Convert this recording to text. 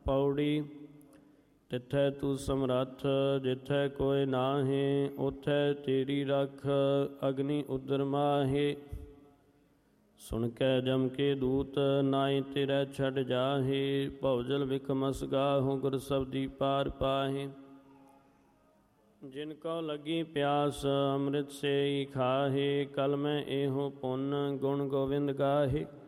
ਪੌੜੀ। ਤਿੱਥੈ ਤੂੰ ਸਮਰੱਥ ਜਿੱਥੈ ਕੋਇ ਨਾਹੀਂ, ਉਥੈ ਤੇਰੀ ਰਖ ਅਗਨੀ ਉਦਰ ਮਾਹੇ। ਸੁਣ ਕੇ ਜਮ ਕੇ ਦੂਤ ਨਾਇ ਤੇਰੇ ਛੱਡ ਜਾਹੇ, ਭਉਜਲ ਵਿਖਮਸ ਗਾਹੋ ਗੁਰ ਸਬਦੀ ਪਾਰ ਪਾਹੇ। ਜਿਨ ਕਉ ਲੱਗੀ ਪਿਆਸ ਅੰਮ੍ਰਿਤ ਸੇਈ ਖਾਹੇ, ਕਲ ਮੈਂ ਇਹੋ ਪੁੰਨ ਗੁਣ ਗੋਵਿੰਦ ਗਾਹੇ।